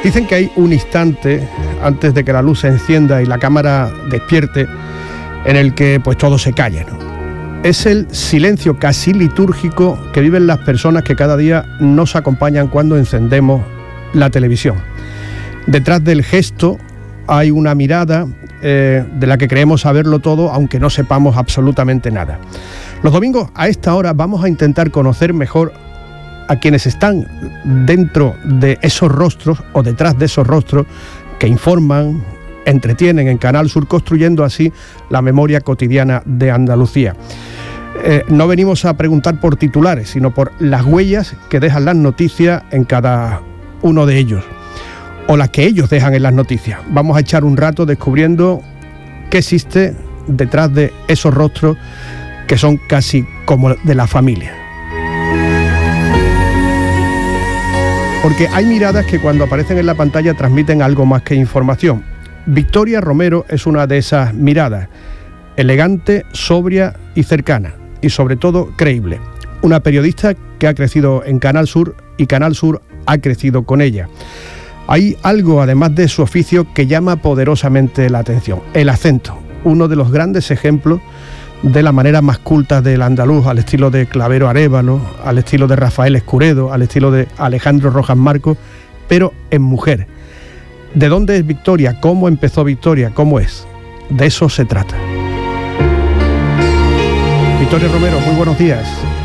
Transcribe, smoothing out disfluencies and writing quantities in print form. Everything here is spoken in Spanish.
Dicen que hay un instante antes de que la luz se encienda y la cámara despierte en el que pues todo se calla, ¿no? Es el silencio casi litúrgico que viven las personas que cada día nos acompañan cuando encendemos la televisión. Detrás del gesto hay una mirada de la que creemos saberlo todo, aunque no sepamos absolutamente nada. Los domingos a esta hora vamos a intentar conocer mejor a quienes están dentro de esos rostros o detrás de esos rostros que informan, entretienen en Canal Sur, construyendo así la memoria cotidiana de Andalucía. No venimos a preguntar por titulares, sino por las huellas que dejan las noticias en cada uno de ellos, o las que ellos dejan en las noticias. Vamos a echar un rato descubriendo qué existe detrás de esos rostros que son casi como de la familia. Porque hay miradas que cuando aparecen en la pantalla transmiten algo más que información. Victoria Romero es una de esas miradas, elegante, sobria y cercana, y sobre todo creíble. Una periodista que ha crecido en Canal Sur y Canal Sur ha crecido con ella. Hay algo, además de su oficio, que llama poderosamente la atención: el acento, uno de los grandes ejemplos de la manera más culta del andaluz, al estilo de Clavero Arévalo, al estilo de Rafael Escuredo, al estilo de Alejandro Rojas Marcos, pero en mujer. ¿De dónde es Victoria? ¿Cómo empezó Victoria? ¿Cómo es? De eso se trata. Victoria Romero, muy buenos días.